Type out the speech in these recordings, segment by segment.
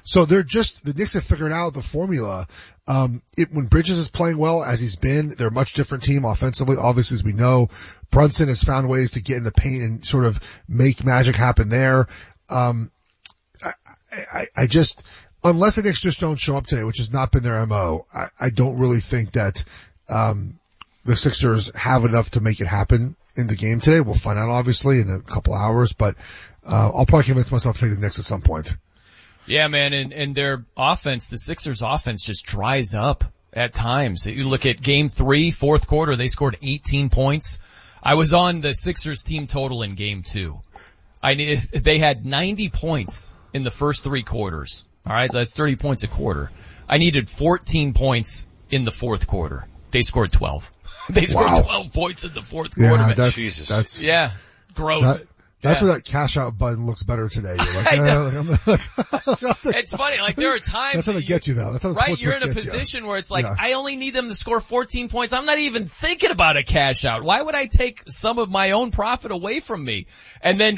So the Knicks have figured out the formula. When Bridges is playing well, as he's been, they're a much different team offensively, obviously, as we know. Brunson has found ways to get in the paint and sort of make magic happen there. I just, unless the Knicks just don't show up today, which has not been their MO, I don't really think that, the Sixers have enough to make it happen in the game today. We'll find out, obviously, in a couple hours, but I'll probably convince myself to take the Knicks at some point. Yeah, man, and their offense, the Sixers offense just dries up at times. You look at game 3, fourth quarter, they scored 18 points. I was on the Sixers team total in game 2. They had 90 points in the first 3 quarters. Alright, so that's 30 points a quarter. I needed 14 points in the fourth quarter. They scored 12. They scored 12 points in the fourth quarter. Yeah, that's gross. That's where that cash out button looks better today. You're like, I know. It's funny, like there are times that's how they get you though. That's how the right, you're in a position where it's like, I only need them to score 14 points. I'm not even thinking about a cash out. Why would I take some of my own profit away from me? And then,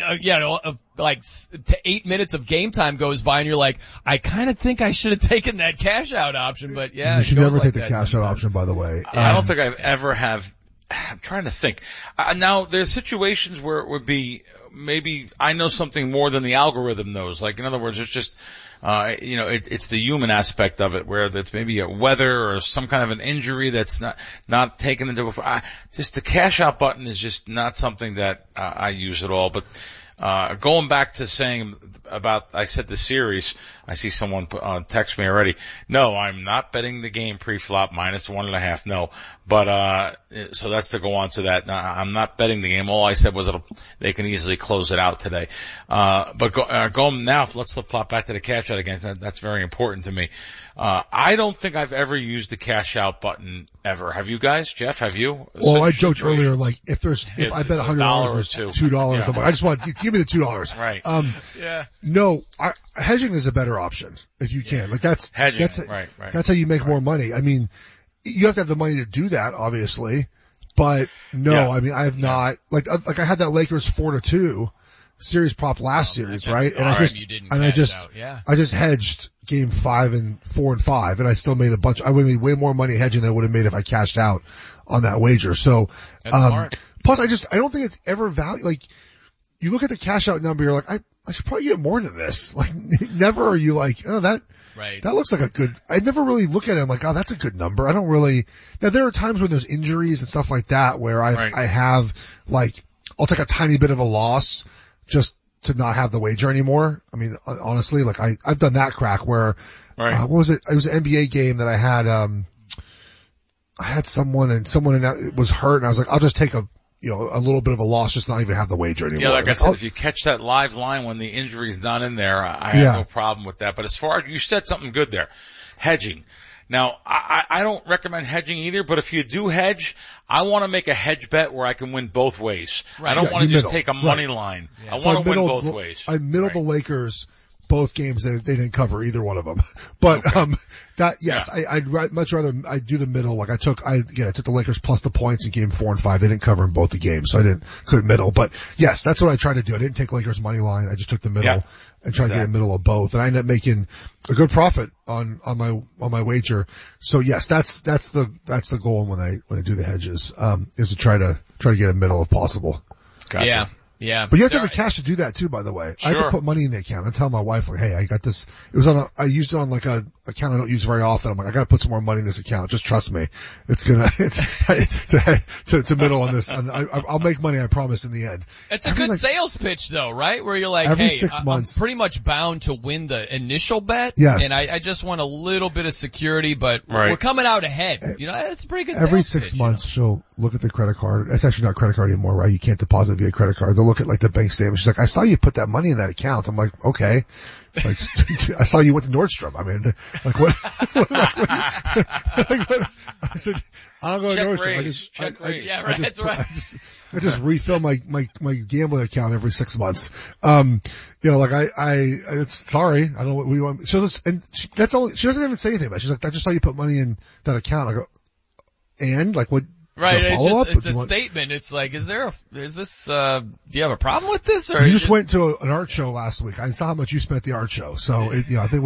8 minutes of game time goes by and you're like, I kind of think I should have taken that cash out option, but yeah. You should never take the cash out option, by the way. I don't think I've ever I'm trying to think. Now, there's situations where it would be, maybe I know something more than the algorithm knows. Like, in other words, it's just, it's the human aspect of it, where it's maybe a weather or some kind of an injury that's not taken into before. Just the cash out button is just not something that I use at all. But going back to saying I said the series, I see someone text me already. No, I'm not betting the game pre-flop -1.5. No. But, so that's to go on to that. No, I'm not betting the game. All I said was they can easily close it out today. But going now, let's flip-flop back to the cash out again. That's very important to me. I don't think I've ever used the cash out button ever. Have you guys? Jeff, have you? Well, I joked earlier, like, if I bet $100 or $2, I'm like, I just want, give me the $2. Right. No, hedging is a better option if you can. Like that's hedging. Right. That's how you make more money. I mean, you have to have the money to do that, obviously, but no, I mean, I have not, like I had that Lakers 4-2 series prop last series, right? And I just hedged game 5 and 4 and 5, and I still made I would have made way more money hedging than I would have made if I cashed out on that wager. So, that's smart. Plus I don't think it's ever like, you look at the cash out number, you're like, I should probably get more than this. Like, never are you like, oh, that looks like a good, I never really look at it. I'm like, oh, that's a good number. I don't really, now there are times when there's injuries and stuff like that where I have, like, I'll take a tiny bit of a loss just to not have the wager anymore. I mean, honestly, like I've done that crack where, what was it? It was an NBA game that I had someone was hurt and I was like, I'll just take a little bit of a loss, just not even have the wager anymore. Yeah, like I said, if you catch that live line when the injury's not in there, I have no problem with that. But as far as, you said something good there, hedging. Now, I don't recommend hedging either, but if you do hedge, I want to make a hedge bet where I can win both ways. Right. I don't want to just take a money line. Yeah. I want to win both ways. I middled the Lakers both games. They didn't cover either one of them. But, I'd much rather, I do the middle. Like I took the Lakers plus the points in game 4 and 5. They didn't cover in both the games, so couldn't middle. But yes, that's what I tried to do. I didn't take Lakers money line. I just took the middle and tried to get a middle of both. And I ended up making a good profit on my wager. So yes, that's the goal when I do the hedges, is to try to get a middle if possible. Gotcha. Yeah. But you have to have the cash to do that too, by the way. Sure. I have to put money in the account. I tell my wife, like, hey, I got this. I used it on like a account I don't use very often. I'm like, I gotta put some more money in this account. Just trust me. It's to middle on this. And I'll make money, I promise, in the end. It's a good sales pitch though, right? Where you're like, every hey, 6 months, I'm pretty much bound to win the initial bet. Yes. And I just want a little bit of security, but we're coming out ahead. You know, it's a pretty good every sales 6 pitch, months she'll look at the credit card. It's actually not credit card anymore, right? You can't deposit via credit card. They'll look at like the bank statement. She's like, I saw you put that money in that account. I'm like, okay. Like, I saw you went to Nordstrom. I mean, like what? I said, I'll go to Nordstrom. That's right. I just refill my gambling account every 6 months. It's sorry. I don't know what we want. So she doesn't even say anything about it. She's like, I just saw you put money in that account. I go, and like what? Right, it's a statement. It's like, do you have a problem with this? Or you just went to an art show last week. I saw how much you spent at the art show. So, I think